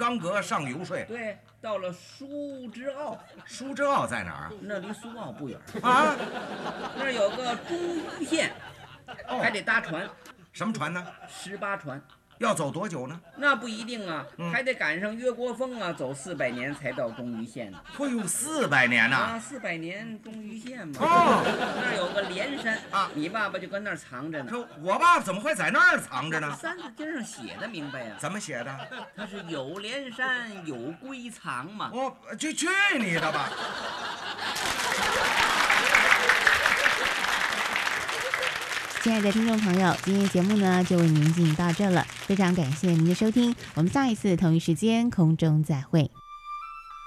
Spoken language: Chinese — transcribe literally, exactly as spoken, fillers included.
冈阁上游说。 对，到了苏之澳。 苏之澳在哪儿啊？ 那离苏澳不远啊。 那儿有个中牟县，还得搭船。 什么船呢？ 十八船。 要走多久呢？ 那不一定啊， 嗯、 还得赶上越国风啊，走四百年才到中牟县呢。 会有四百年呐！ 啊，四百年中牟县嘛。 哦， 那儿有个连山啊， 你爸爸就跟那儿藏着呢。 说我爸爸怎么会在那儿藏着呢？ 三字经上写的明白呀、啊。 怎么写的？ 他是有连山有归藏嘛。 我去去你的吧！ 亲爱的听众朋友，今天节目呢就为您进行到这了，非常感谢您的收听，我们下一次同一时间空中再会。